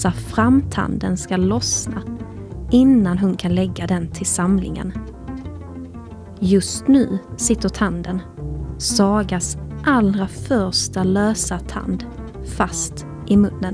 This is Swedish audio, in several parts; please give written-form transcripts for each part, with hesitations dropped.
lösa framtanden ska lossna innan hon kan lägga den till samlingen. Just nu sitter tanden, Sagas allra första lösa tand, fast i munnen.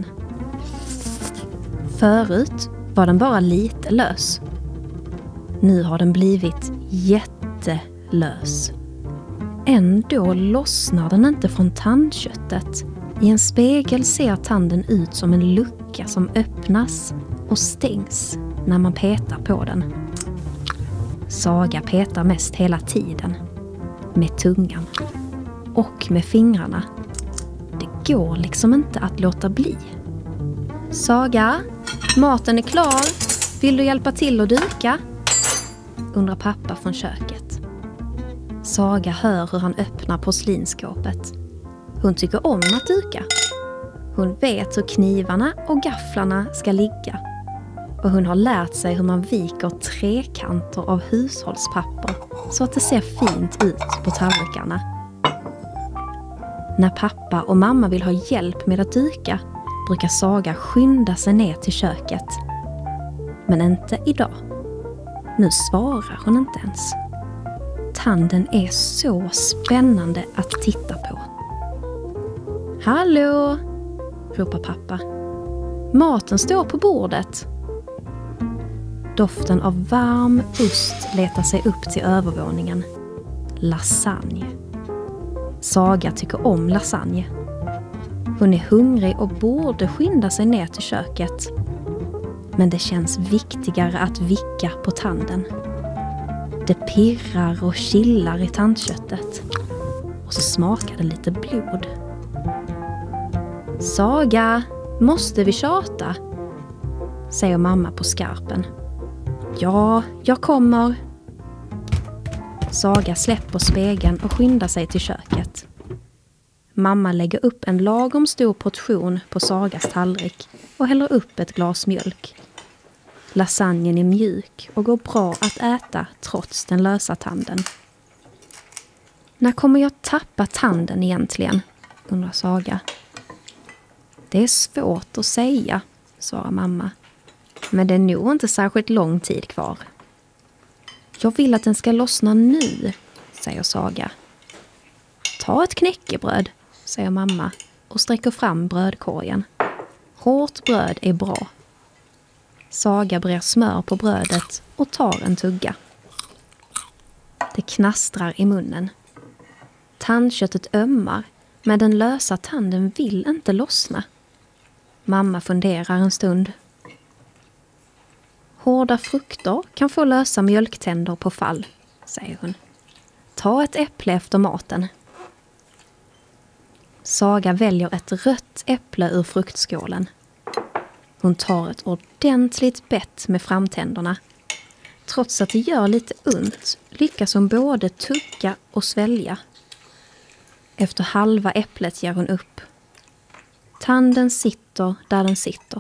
Förut var den bara lite lös. Nu har den blivit jättelös. Ändå lossnar den inte från tandköttet. I en spegel ser tanden ut som en lucka som öppnas och stängs när man petar på den. Saga petar mest hela tiden. Med tungan. Och med fingrarna. Det går liksom inte att låta bli. Saga, maten är klar. Vill du hjälpa till att duka? Undrar pappa från köket. Saga hör hur han öppnar porslinskåpet. Hon tycker om att duka. Hon vet hur knivarna och gafflarna ska ligga. Och hon har lärt sig hur man viker trekanter av hushållspapper så att det ser fint ut på tallrikarna. När pappa och mamma vill ha hjälp med att duka brukar Saga skynda sig ner till köket. Men inte idag. Nu svarar hon inte ens. Tanden är så spännande att titta på. Hallå, ropar pappa. Maten står på bordet. Doften av varm ost letar sig upp till övervåningen. Lasagne. Saga tycker om lasagne. Hon är hungrig och borde skynda sig ner till köket. Men det känns viktigare att vicka på tanden. Det pirrar och killar i tandköttet. Och så smakar det lite blod. Saga, måste vi tjata? Säger mamma på skarpen. Ja, jag kommer. Saga släpper spegeln och skyndar sig till köket. Mamma lägger upp en lagom stor portion på Sagas tallrik och häller upp ett glas mjölk. Lasagnen är mjuk och går bra att äta trots den lösa tanden. När kommer jag tappa tanden egentligen? Undrar Saga. Det är svårt att säga, svarar mamma. Men det är nog inte särskilt lång tid kvar. Jag vill att den ska lossna nu, säger Saga. Ta ett knäckebröd, säger mamma och sträcker fram brödkorgen. Hårt bröd är bra. Saga brer smör på brödet och tar en tugga. Det knastrar i munnen. Tandköttet ömmar, men den lösa tanden vill inte lossna. Mamma funderar en stund. Hårda frukter kan få lösa mjölktänder på fall, säger hon. Ta ett äpple efter maten. Saga väljer ett rött äpple ur fruktskålen. Hon tar ett ordentligt bett med framtänderna. Trots att det gör lite ont lyckas hon både tugga och svälja. Efter halva äpplet ger hon upp. Tanden sitter där den sitter.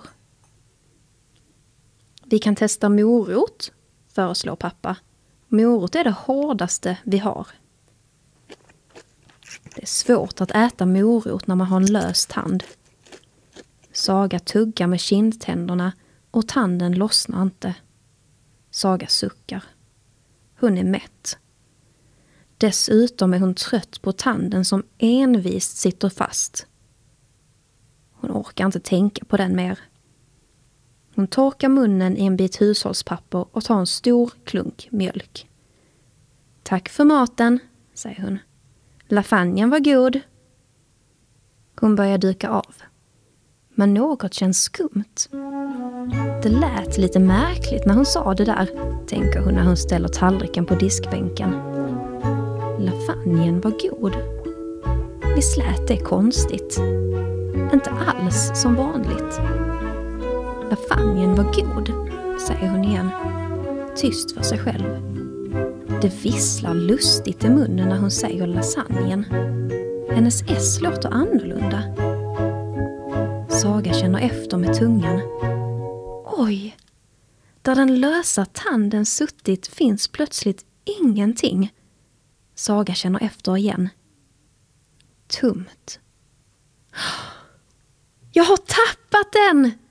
Vi kan testa morot, föreslår pappa. Morot är det hårdaste vi har. Det är svårt att äta morot när man har en lös tand. Saga tuggar med kindtänderna och tanden lossnar inte. Saga suckar. Hon är mätt. Dessutom är hon trött på tanden som envist sitter fast. Hon orkar inte tänka på den mer. Hon torkar munnen i en bit hushållspapper och tar en stor klunk mjölk. Tack för maten, säger hon. Lasagnen var god. Hon börjar dyka av. Men något känns skumt. Det lät lite märkligt när hon sa det där, tänker hon när hon ställer tallriken på diskbänken. Lasagnen var god. Visst lät det konstigt. Inte alls som vanligt. Lasagnen var god, säger hon igen. Tyst för sig själv. Det visslar lustigt i munnen när hon säger lasagnen. Hennes S låter annorlunda. Saga känner efter med tungan. Oj! Där den lösa tanden suttit finns plötsligt ingenting. Saga känner efter igen. Tomt. Jag har tappat den!